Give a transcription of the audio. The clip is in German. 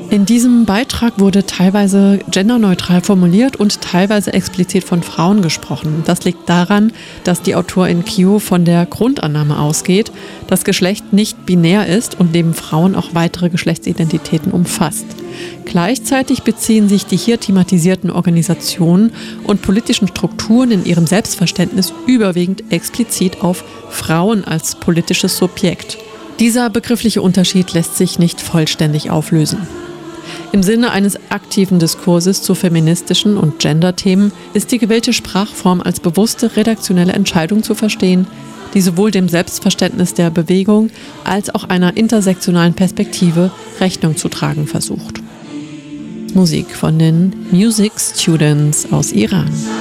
In diesem Beitrag wurde teilweise genderneutral formuliert und teilweise explizit von Frauen gesprochen. Das liegt daran, dass die Autorin Kyo von der Grundannahme ausgeht, dass Geschlecht nicht binär ist und neben Frauen auch weitere Geschlechtsidentitäten umfasst. Gleichzeitig beziehen sich die hier thematisierten Organisationen und politischen Strukturen in ihrem Selbstverständnis überwiegend explizit auf Frauen als politisches Subjekt. Dieser begriffliche Unterschied lässt sich nicht vollständig auflösen. Im Sinne eines aktiven Diskurses zu feministischen und Gender-Themen ist die gewählte Sprachform als bewusste redaktionelle Entscheidung zu verstehen, die sowohl dem Selbstverständnis der Bewegung als auch einer intersektionalen Perspektive Rechnung zu tragen versucht. Musik von den Music Students aus Iran.